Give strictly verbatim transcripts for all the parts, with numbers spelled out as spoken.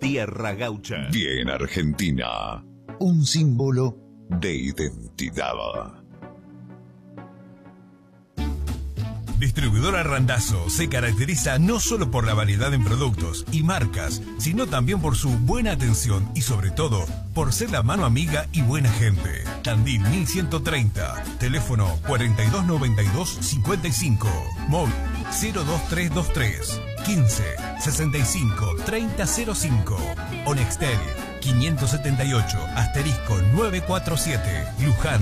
Tierra Gaucha. Bien Argentina, un símbolo de identidad. Distribuidora Randazzo se caracteriza no solo por la variedad en productos y marcas, sino también por su buena atención y sobre todo por ser la mano amiga y buena gente. Tandil mil ciento treinta, teléfono cuarenta y dos noventa y dos cincuenta y cinco, móvil cero dos tres dos tres quince sesenta y cinco treinta cero cinco, Onextel quinientos setenta y ocho asterisco novecientos cuarenta y siete, Luján.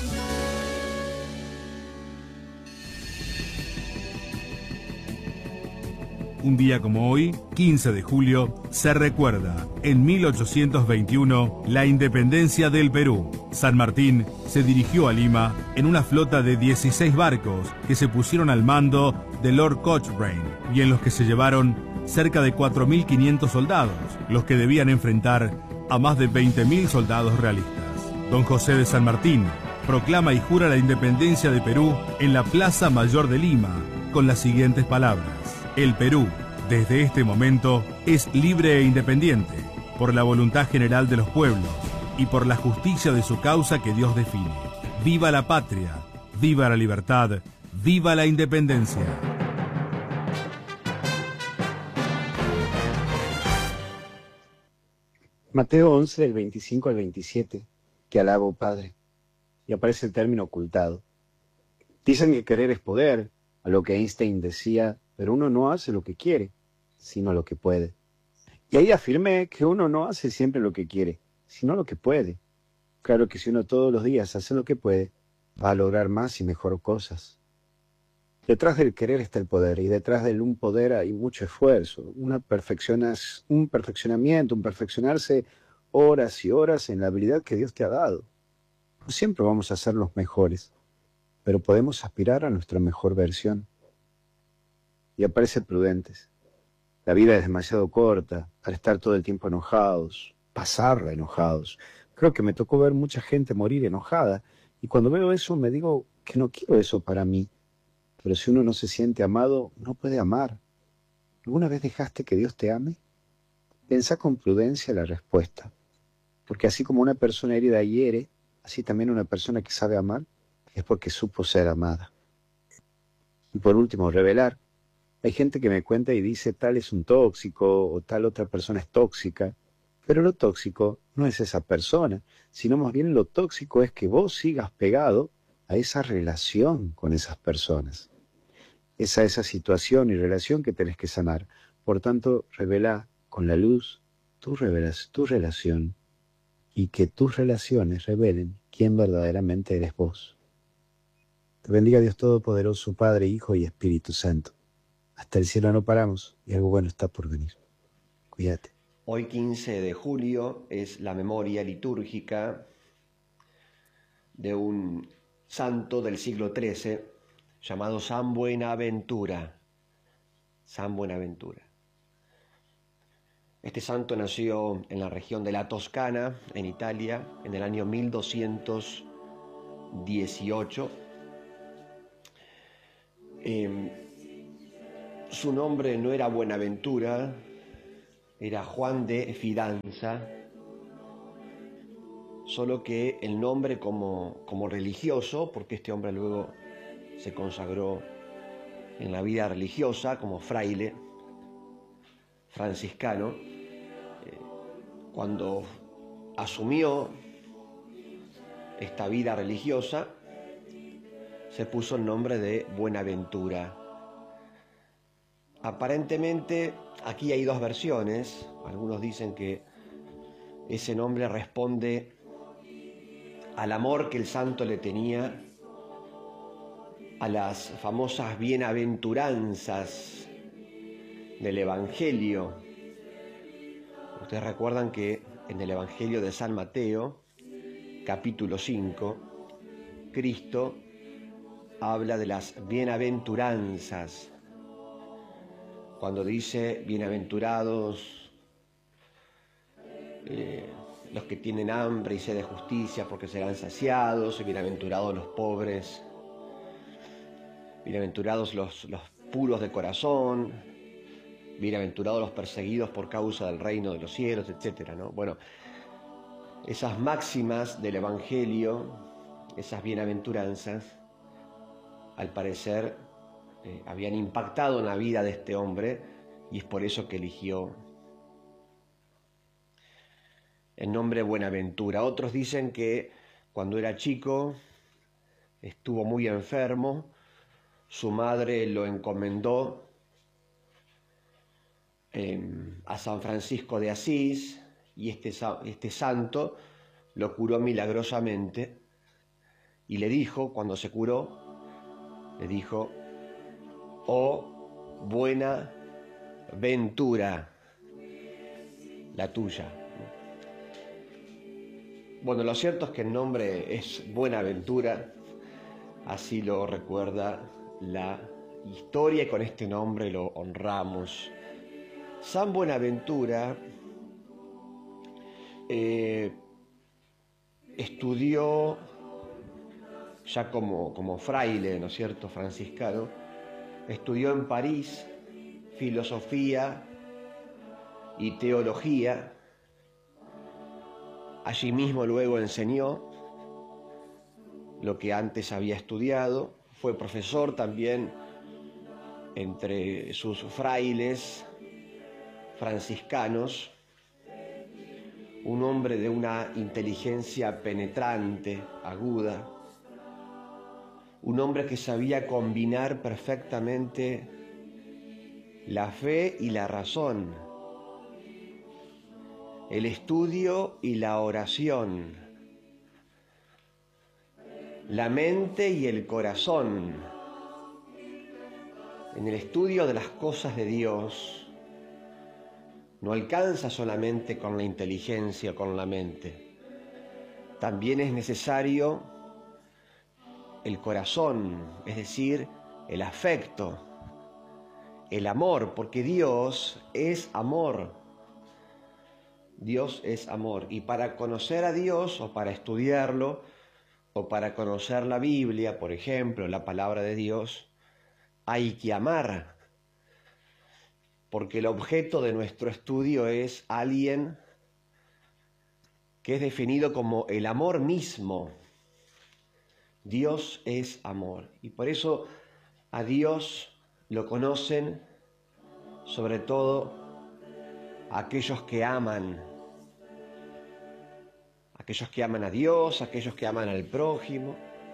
Un día como hoy, quince de julio, se recuerda, en mil ochocientos veintiuno, la independencia del Perú. San Martín se dirigió a Lima en una flota de dieciséis barcos que se pusieron al mando de Lord Cochrane y en los que se llevaron cerca de cuatro mil quinientos soldados, los que debían enfrentar a más de veinte mil soldados realistas. Don José de San Martín proclama y jura la independencia de Perú en la Plaza Mayor de Lima con las siguientes palabras: el Perú, desde este momento, es libre e independiente, por la voluntad general de los pueblos y por la justicia de su causa que Dios define. ¡Viva la patria! ¡Viva la libertad! ¡Viva la independencia! Mateo once, del veinticinco al veintisiete, que alabo, Padre, y aparece el término ocultado. Dicen que querer es poder, a lo que Einstein decía, pero uno no hace lo que quiere, sino lo que puede. Y ahí afirmé que uno no hace siempre lo que quiere, sino lo que puede. Claro que si uno todos los días hace lo que puede, va a lograr más y mejor cosas. Detrás del querer está el poder, y detrás del un poder hay mucho esfuerzo, una perfeccionas, un perfeccionamiento, un perfeccionarse horas y horas en la habilidad que Dios te ha dado. No siempre vamos a ser los mejores, pero podemos aspirar a nuestra mejor versión. Y aparece prudentes. La vida es demasiado corta para estar todo el tiempo enojados, pasarla enojados. Creo que me tocó ver mucha gente morir enojada, y cuando veo eso me digo que no quiero eso para mí. Pero si uno no se siente amado, no puede amar. ¿Alguna vez dejaste que Dios te ame? Pensá con prudencia la respuesta, porque así como una persona herida hiere, así también una persona que sabe amar es porque supo ser amada. Y por último, revelar. Hay gente que me cuenta y dice tal es un tóxico o tal otra persona es tóxica, pero lo tóxico no es esa persona, sino más bien lo tóxico es que vos sigas pegado a esa relación con esas personas. Es a esa situación y relación que tenés que sanar. Por tanto, revela con la luz tu, revelas, tu relación y que tus relaciones revelen quién verdaderamente eres vos. Te bendiga Dios Todopoderoso, Padre, Hijo y Espíritu Santo. Hasta el cielo no paramos y algo bueno está por venir. Cuídate. Hoy quince de julio es la memoria litúrgica de un santo del siglo trece llamado San Buenaventura. San Buenaventura. Este santo nació en la región de la Toscana, en Italia, en el año mil doscientos dieciocho. Eh, su nombre no era Buenaventura, era Juan de Fidanza, solo que el nombre como, como religioso, porque este hombre luego se consagró en la vida religiosa como fraile franciscano, eh, cuando asumió esta vida religiosa, se puso el nombre de Buenaventura. Aparentemente, aquí hay dos versiones. Algunos dicen que ese nombre responde al amor que el santo le tenía a las famosas bienaventuranzas del Evangelio. Ustedes recuerdan que en el Evangelio de San Mateo, capítulo cinco, Cristo habla de las bienaventuranzas. Cuando dice, bienaventurados eh, los que tienen hambre y sed de justicia, porque serán saciados, y bienaventurados los pobres, bienaventurados los, los puros de corazón, bienaventurados los perseguidos por causa del reino de los cielos, etcétera, ¿no? Bueno, esas máximas del Evangelio, esas bienaventuranzas, al parecer eh, habían impactado en la vida de este hombre, y es por eso que eligió el nombre Buenaventura. Otros dicen que cuando era chico estuvo muy enfermo, su madre lo encomendó eh, a San Francisco de Asís, y este, este santo lo curó milagrosamente, y le dijo, cuando se curó, le dijo: oh buena ventura la tuya. Bueno, lo cierto es que el nombre es Buenaventura, así lo recuerda la historia, y con este nombre lo honramos. San Buenaventura eh, estudió ya como, como fraile, ¿no es cierto?, franciscano, estudió en París filosofía y teología. Allí mismo luego enseñó lo que antes había estudiado, fue profesor también entre sus frailes franciscanos, un hombre de una inteligencia penetrante, aguda, un hombre que sabía combinar perfectamente la fe y la razón, el estudio y la oración, la mente y el corazón. En el estudio de las cosas de Dios no alcanza solamente con la inteligencia o con la mente. También es necesario el corazón, es decir, el afecto, el amor, porque Dios es amor. Dios es amor, y para conocer a Dios, o para estudiarlo, o para conocer la Biblia, por ejemplo, la palabra de Dios, hay que amar, porque el objeto de nuestro estudio es alguien que es definido como el amor mismo. Dios es amor, y por eso a Dios lo conocen sobre todo aquellos que aman, aquellos que aman a Dios, aquellos que aman al prójimo.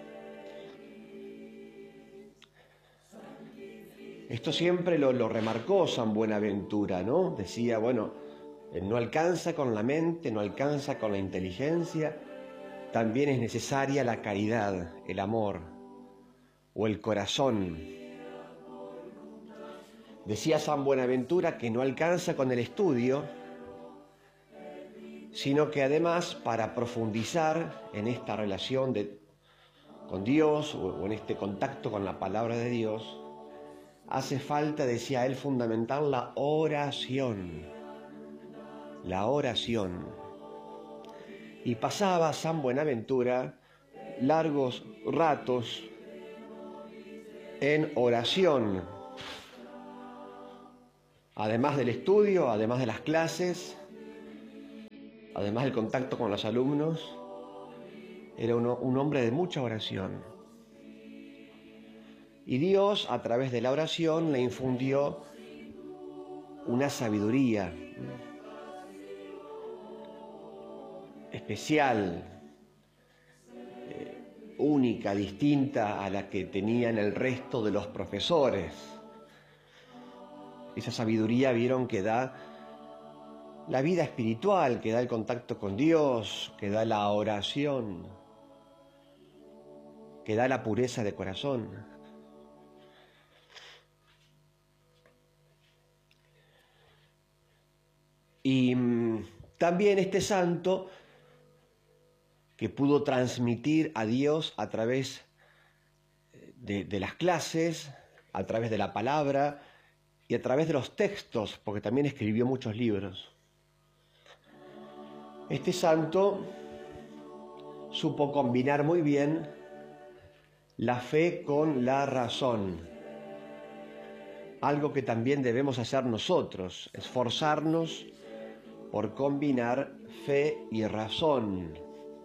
Esto siempre lo, lo remarcó San Buenaventura, ¿no? Decía, bueno, no alcanza con la mente, no alcanza con la inteligencia, también es necesaria la caridad, el amor o el corazón. Decía San Buenaventura que no alcanza con el estudio, sino que además, para profundizar en esta relación de, con Dios, o en este contacto con la palabra de Dios, hace falta, decía él, fundamental la oración. La oración. Y pasaba San Buenaventura largos ratos en oración, además del estudio, además de las clases, además del contacto con los alumnos. Era uno, un hombre de mucha oración. Y Dios, a través de la oración, le infundió una sabiduría especial, eh, única, distinta a la que tenían el resto de los profesores. Esa sabiduría, vieron, que da la vida espiritual, que da el contacto con Dios, que da la oración, que da la pureza de corazón. Y mmm, también este santo, que pudo transmitir a Dios a través de, de las clases, a través de la palabra y a través de los textos, porque también escribió muchos libros. Este santo supo combinar muy bien la fe con la razón. algo que también debemos hacer nosotros, esforzarnos por combinar fe y razón.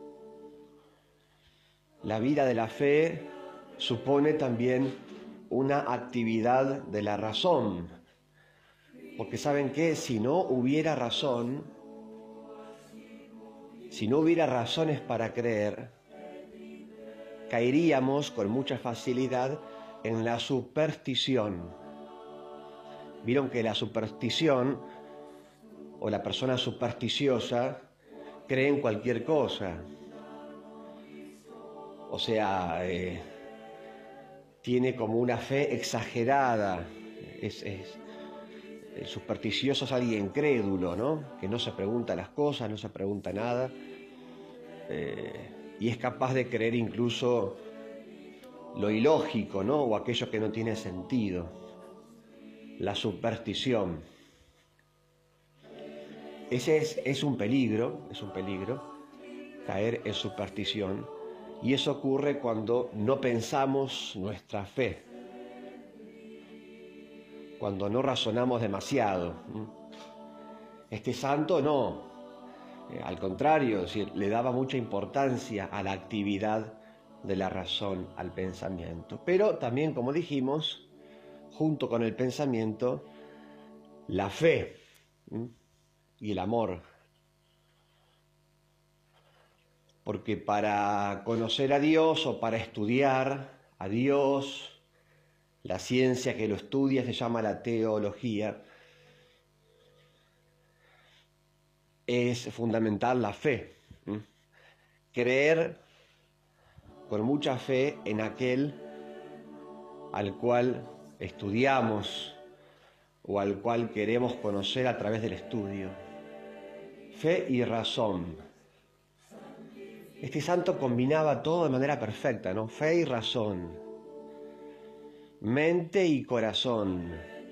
La vida de la fe supone también una actividad de la razón, porque ¿saben qué? Si no hubiera razón, si no hubiera razones para creer, caeríamos con mucha facilidad en la superstición. Vieron que la superstición o la persona supersticiosa cree en cualquier cosa. O sea, eh, tiene como una fe exagerada. Es, es, el supersticioso es alguien crédulo, ¿no? Que no se pregunta las cosas, no se pregunta nada. Eh, y es capaz de creer incluso lo ilógico, ¿no? O aquello que no tiene sentido. La superstición. Ese es, es un peligro, es un peligro, caer en superstición. Y eso ocurre cuando no pensamos nuestra fe, cuando no razonamos demasiado. Este santo no, eh, al contrario, es decir, le daba mucha importancia a la actividad de la razón, al pensamiento. Pero también, como dijimos, junto con el pensamiento, la fe ¿sí? y el amor. Porque para conocer a Dios o para estudiar a Dios, la ciencia que lo estudia se llama la teología, es fundamental la fe. ¿sí? Creer con mucha fe en aquel al cual estudiamos o al cual queremos conocer a través del estudio. Fe y razón. Este santo combinaba todo de manera perfecta, ¿no? Fe y razón. Mente y corazón.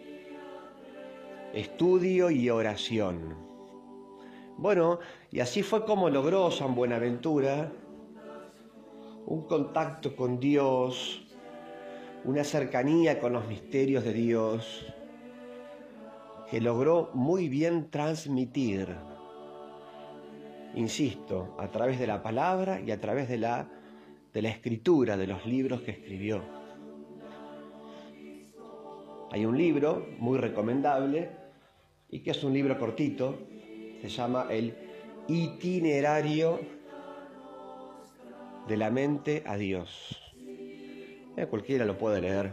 Estudio y oración. Bueno, y así fue como logró San Buenaventura un contacto con Dios, una cercanía con los misterios de Dios, que logró muy bien transmitir, insisto, a través de la palabra y a través de la, de la escritura, de los libros que escribió. Hay un libro muy recomendable, y que es un libro cortito, se llama El Itinerario de la Mente a Dios. Eh, cualquiera lo puede leer.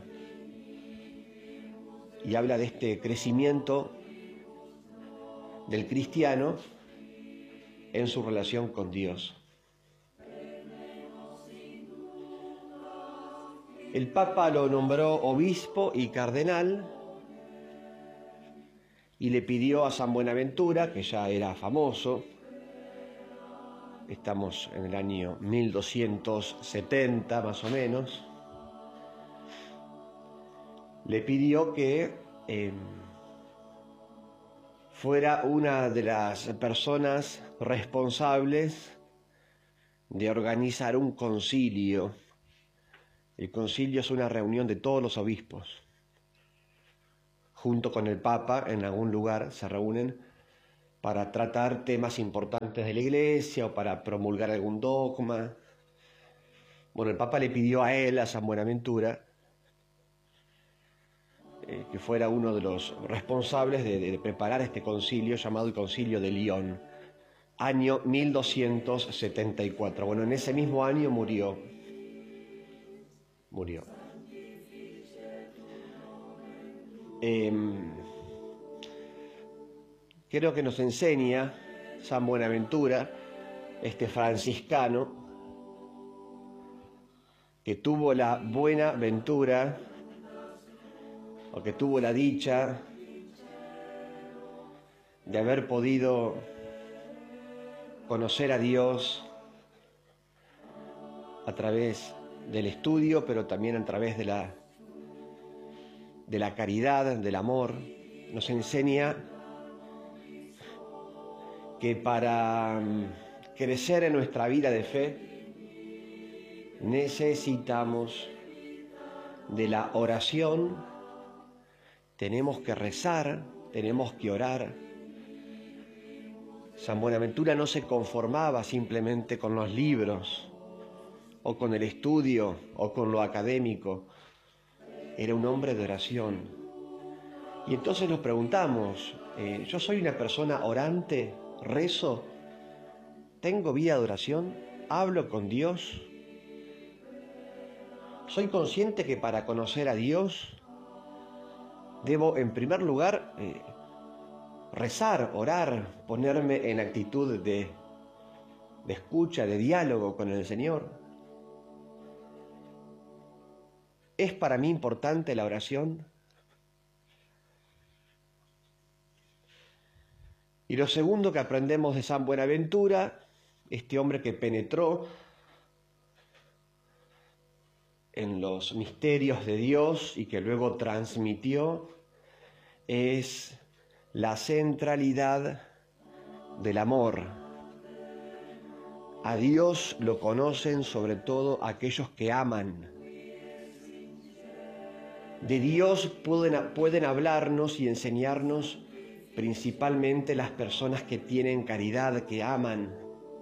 Y habla de este crecimiento del cristiano en su relación con Dios. El Papa lo nombró obispo y cardenal y le pidió a San Buenaventura, que ya era famoso, estamos en el año mil doscientos setenta más o menos, le pidió que eh, fuera una de las personas responsables de organizar un concilio. El concilio es una reunión de todos los obispos. Junto con el Papa, en algún lugar se reúnen para tratar temas importantes de la Iglesia o para promulgar algún dogma. Bueno, el Papa le pidió a él, a San Buenaventura, eh, que fuera uno de los responsables de, de preparar este concilio llamado el Concilio de Lyon, año mil doscientos setenta y cuatro. Bueno, en ese mismo año murió. Murió. Eh, creo que nos enseña San Buenaventura, este franciscano, que tuvo la buena ventura, o que tuvo la dicha de haber podido conocer a Dios a través del estudio, pero también a través de la, de la caridad, del amor. Nos enseña que para crecer en nuestra vida de fe necesitamos de la oración, tenemos que rezar, tenemos que orar. San Buenaventura no se conformaba simplemente con los libros, o con el estudio, o con lo académico. Era un hombre de oración. Y entonces nos preguntamos, eh, ¿yo soy una persona orante? ¿Rezo? ¿Tengo vida de oración? ¿Hablo con Dios? ¿Soy consciente que para conocer a Dios debo, en primer lugar, eh, rezar, orar, ponerme en actitud de, de escucha, de diálogo con el Señor? ¿Es para mí importante la oración? Y lo segundo que aprendemos de San Buenaventura, este hombre que penetró en los misterios de Dios y que luego transmitió, es la centralidad del amor. A Dios lo conocen sobre todo aquellos que aman. De Dios pueden, pueden hablarnos y enseñarnos principalmente las personas que tienen caridad, que aman,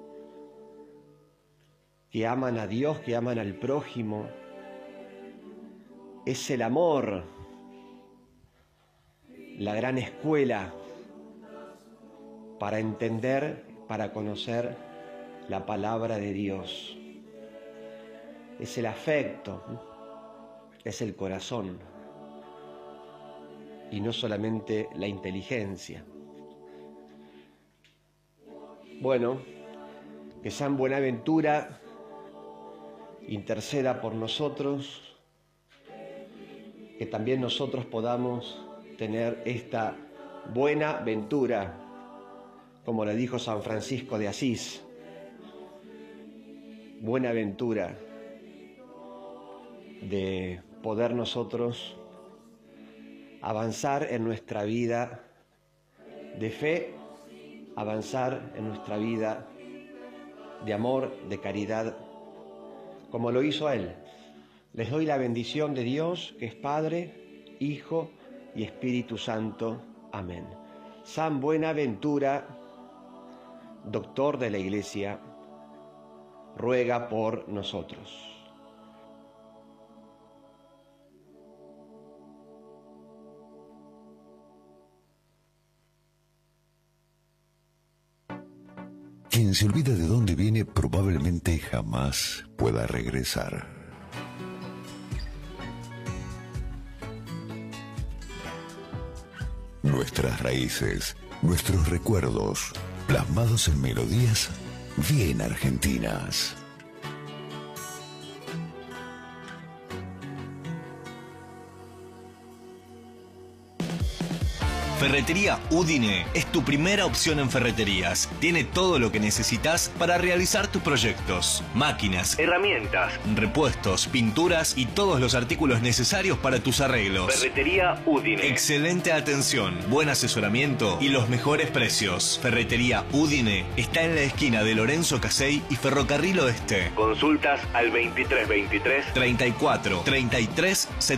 que aman a Dios, que aman al prójimo. Es el amor la gran escuela para entender, para conocer la palabra de Dios. Es el afecto, es el corazón, y no solamente la inteligencia. Bueno, que San Buenaventura interceda por nosotros, que también nosotros podamos tener esta buena ventura, como le dijo San Francisco de Asís, buena ventura de poder nosotros avanzar en nuestra vida de fe, avanzar en nuestra vida de amor, de caridad, como lo hizo Él. Les doy la bendición de Dios, que es Padre, Hijo y Espíritu Santo. Amén. San Buenaventura, doctor de la Iglesia, ruega por nosotros. Quien se olvida de dónde viene probablemente jamás pueda regresar. Nuestras raíces, nuestros recuerdos, plasmados en melodías bien argentinas. Ferretería Udine es tu primera opción en ferreterías. Tiene todo lo que necesitas para realizar tus proyectos. Máquinas, herramientas, repuestos, pinturas y todos los artículos necesarios para tus arreglos. Ferretería Udine. Excelente atención, buen asesoramiento y los mejores precios. Ferretería Udine está en la esquina de Lorenzo Casey y Ferrocarril Oeste. Consultas al veintitrés veintitrés, treinta y cuatro, treinta y tres setenta y tres.